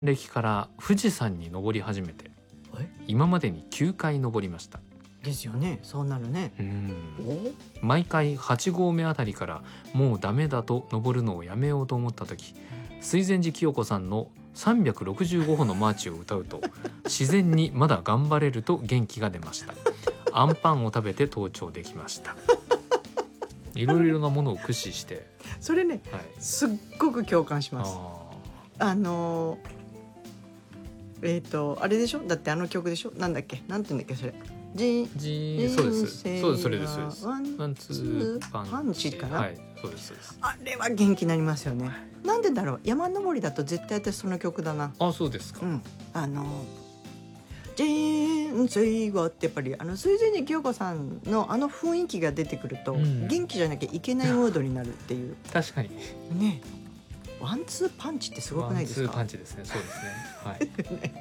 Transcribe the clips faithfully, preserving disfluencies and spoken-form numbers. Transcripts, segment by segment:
暦から富士山に登り始めて今までにきゅうかい登りました。 ですよね。そうなるね。 うん毎回はち合目あたりからもうダメだと登るのをやめようと思った時、水前寺清子さんのさんびゃくろくじゅうごほのマーチを歌うと自然にまだ頑張れると元気が出ました。アンパンを食べて登頂できました。いろいろなものを駆使してそれね、はい、すっごく共感します。あ、あのえっ、ー、とあれでしょ、だってあの曲でしょ、なんだっけ、なんて言うんだっけそれ、ジジそうですそうですそれですそうです。ワンツーパンチ、 パンチかな、 はい、そうですそうです。 あれは元気になりますよね。なんでだろう、山登りだと絶対私その曲だな。 あ、そうですか。うん、 あの人生はってやっぱりあの水前寺清子さんのあの雰囲気が出てくると、うん、元気じゃなきゃいけないムードになるっていう。 確かにね。ワンツーパンチってすごくないですか。 ワンツーパンチですね。そうですね。はい。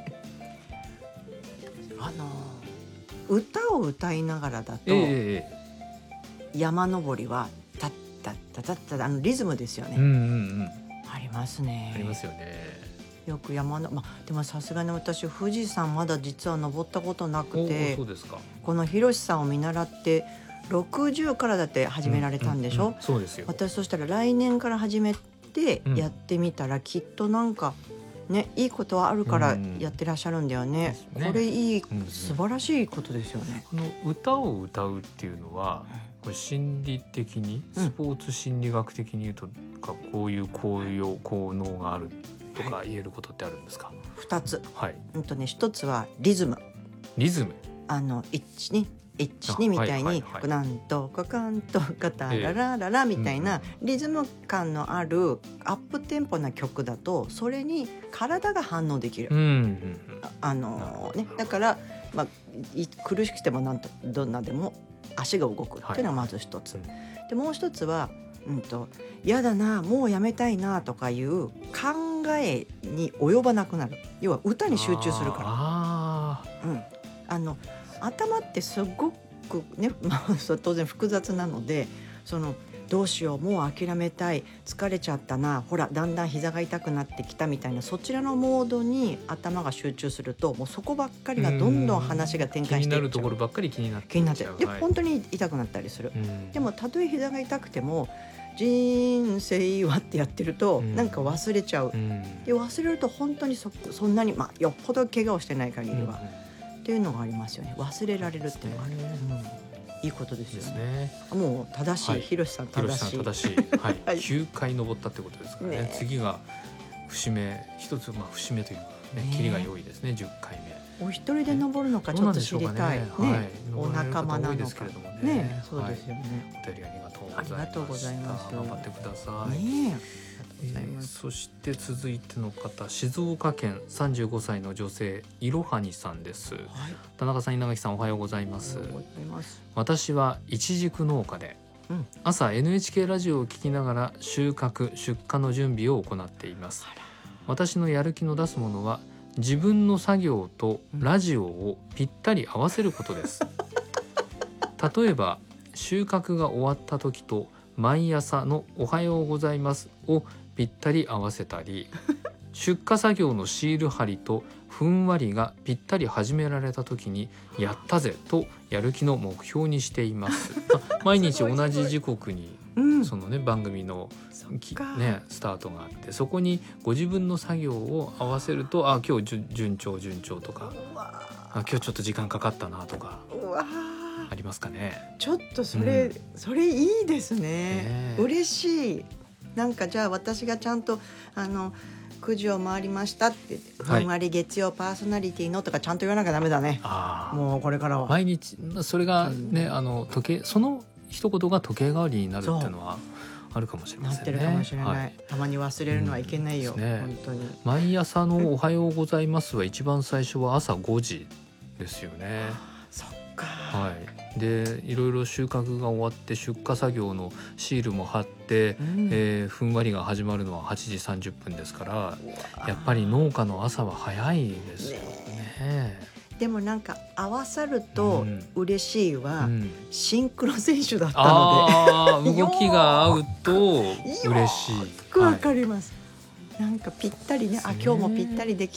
あの歌を歌いながらだと、 えー、山登りはタッタッタッタッタッあのリズムですよね。 うんうんうん。 ありますね。 ありますよね。 よく山の、まあ、でもさすがに私富士山まだ実は登ったことなくて、 そうですか。 このひろしさんを見習ってろくじゅうからだって始められたんでしょ、うんうんうん、 そうですよ。 私そしたら来年から始めてやってみたら、うん、きっとなんかね、いいことはあるからやってらっしゃるんだよね、うん、これいい、うんうん、素晴らしいことですよね。 この歌を歌うっていうのは、これ心理的にスポーツ心理学的に言うと、こういう効用効能があるとか言えることってあるんですか。はい、 ふたつ、 はい、 うんとね、ひとつはリズム。 リズム、 あのいちにいちにみたいに、はいはいはい、なんとかかんとかタララララみたいなリズム感のあるアップテンポな曲だとそれに体が反応できる、うんうんうん、あのね、だから、まあ、苦しくてもなんとどんなでも足が動くっていうのがまず一つ、はいはい、でもう一つは、うんと、やだなもうやめたいなとかいう考えに及ばなくなる。要は歌に集中するから。あ、うん、あの頭ってすごくね、まあ、当然複雑なので、そのどうしようもう諦めたい疲れちゃったなほらだんだん膝が痛くなってきたみたいなそちらのモードに頭が集中するともうそこばっかりがどんどん話が展開していっちゃう。気になるところばっかり気になって気になってで、はい、本当に痛くなったりする。でもたとえ膝が痛くても人生はってやってるとなんか忘れちゃう。で忘れると本当に そ, そんなに、まあ、よっぽど怪我をしてない限りは、っていうのがありますよね。忘れられるっていうのがある、うん、いいことですよ ね, ねもう正しい、はい、ひろしさん正しい、 正しい、はいはい、きゅうかい登ったってことですから ね, ね次が節目一つ、まあ、節目というか、ね、キリが良いですね。じゅっかいめお一人で登るのかちょっと知りたい、ねね、はい、お仲間なのかね, ねそうですよね、 はい、お便りありがとうございました。頑張ってください、 ねえー、そして続いての方、静岡県さんじゅうごさいの女性いろはにさんです、はい、田中さん稲垣さんおはようございます。私は一軸農家で、うん、朝 エヌエイチケー ラジオを聞きながら収穫出荷の準備を行っています。私のやる気の出すものは自分の作業とラジオをぴったり合わせることです、うん、例えば収穫が終わった時と毎朝のおはようございますをぴったり合わせたり、出荷作業のシール貼りとふんわりがぴったり始められた時にやったぜとやる気の目標にしています。毎日同じ時刻にそのね番組のねスタートがあって、そこにご自分の作業を合わせると、あ今日順調順調とか、あ今日ちょっと時間かかったなとかありますかね。 ちょっとそれ、うん、それいいですね、嬉しい。なんかじゃあ私がちゃんとあのくじを回りましたってふんわり月曜パーソナリティのとかちゃんと言わなきゃダメだね、はい、もうこれからは毎日それがね、うん、あの時計その一言が時計代わりになるっていうのはあるかもしれませんね。 なってるかもしれない、はい、たまに忘れるのはいけないよ、うんね、本当に毎朝のおはようございますは一番最初は朝ごじですよね。 そっか、 はい、でいろいろ収穫が終わって出荷作業のシールも貼って、うんえー、ふんわりが始まるのははちじさんじゅっぷんですから、やっぱり農家の朝は早いですよ ね, ねでもなんか合わさると嬉しいは、うん、シンクロ選手だったので、 あ動きが合うと嬉しい。 よくわかります、はい、なんかぴったりね、あ今日もぴったりでき